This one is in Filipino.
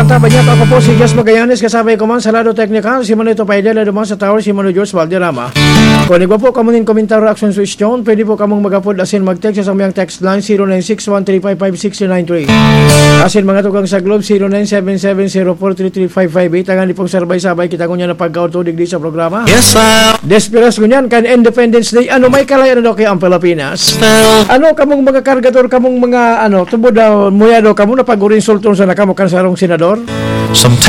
Banyak ako po si Jess Magallanes, kasabay ko man sa lado technical, si Manito Paidela naman sa tower, si Mano George Valderrama. Kung nagwa po kamunin komentar reaction switch down, pwede po kamong magapod asin mag-text sa samyang text line 0961355693. Asin mga tukang sa Globe 0977043355. Tangan pong sabay-sabay kita kunya na pagkauto digdi sa programa. Yes, Despiras kunyan kan Independence Day. Ano may kalayan daw kay ang Pilipinas? Ano kamong mga kargador, kamong mga tubod daw muya daw kamo na pag-urinsulton sa nakamo kan sarong senador? sometimes